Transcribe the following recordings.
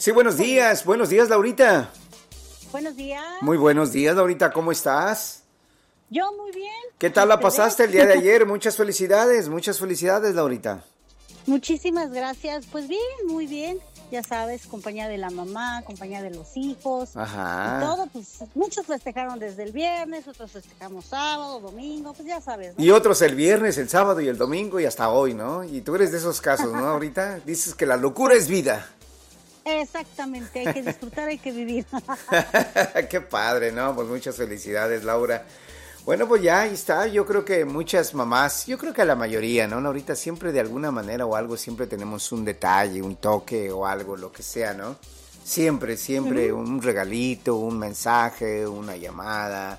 Sí, buenos días, Laurita. Buenos días. Muy buenos días, Laurita, ¿cómo estás? Yo muy bien. ¿Qué tal la pasaste el día de ayer? Muchas felicidades, Laurita. Muchísimas gracias. Pues bien, muy bien. Ya sabes, compañía de la mamá, compañía de los hijos. Ajá. Y todo, pues muchos festejaron desde el viernes, otros festejamos sábado, domingo, pues ya sabes, ¿no? Y otros el viernes, el sábado y el domingo y hasta hoy, ¿no? Y tú eres de esos casos, ¿no? Ahorita dices que la locura es vida. Exactamente, hay que disfrutar, hay que vivir. Qué padre, ¿no? Pues muchas felicidades, Laura. Bueno, pues ya ahí está. Yo creo que muchas mamás, yo creo que a la mayoría, ¿no? Ahorita siempre de alguna manera o algo, siempre tenemos un detalle, un toque o algo, lo que sea, ¿no? Siempre, un regalito, un mensaje, una llamada,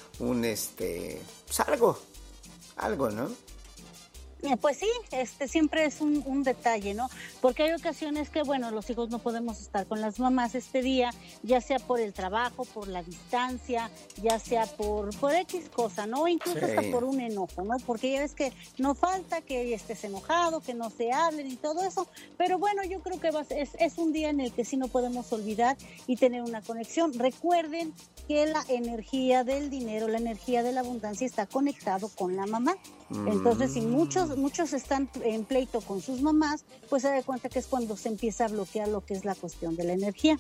pues algo, ¿no? Pues sí, siempre es un detalle, ¿no? Porque hay ocasiones que, bueno, los hijos no podemos estar con las mamás este día, ya sea por el trabajo, por la distancia, ya sea por X cosa, ¿no? Incluso hasta por un enojo, ¿no? Porque ya ves que no falta que estés enojado, que no se hablen y todo eso, pero bueno, yo creo que es un día en el que sí no podemos olvidar y tener una conexión. Recuerden que la energía del dinero, la energía de la abundancia está conectado con la mamá. Entonces, si muchos están en pleito con sus mamás, pues se da cuenta que es cuando se empieza a bloquear lo que es la cuestión de la energía.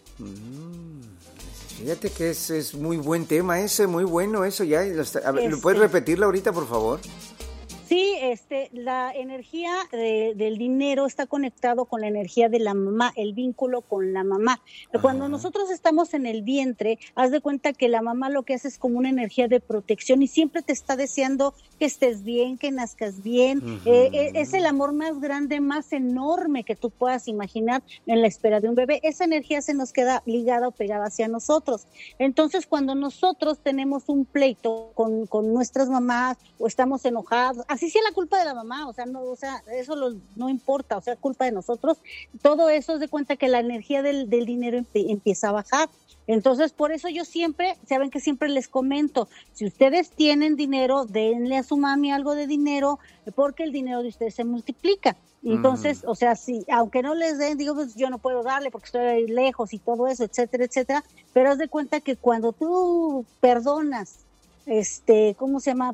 Fíjate que es muy buen tema ese, muy bueno eso ya. A ver, ¿lo puedes repetirlo ahorita, por favor? Sí, la energía del dinero está conectado con la energía de la mamá, el vínculo con la mamá. Pero cuando nosotros estamos en el vientre, haz de cuenta que la mamá lo que hace es como una energía de protección y siempre te está deseando que estés bien, que nazcas bien. Es el amor más grande, más enorme que tú puedas imaginar en la espera de un bebé. Esa energía se nos queda ligada o pegada hacia nosotros. Entonces, cuando nosotros tenemos un pleito con nuestras mamás o estamos enojados, así sea la culpa de la mamá, eso no importa, culpa de nosotros, todo eso es de cuenta que la energía del dinero empieza a bajar. Entonces, por eso yo saben que siempre les comento, si ustedes tienen dinero, denle a su mami algo de dinero, porque el dinero de ustedes se multiplica. Entonces, si, aunque no les den, digo, pues yo no puedo darle porque estoy lejos y todo eso, etcétera, etcétera, pero haz de cuenta que cuando tú perdonas, ¿cómo se llama?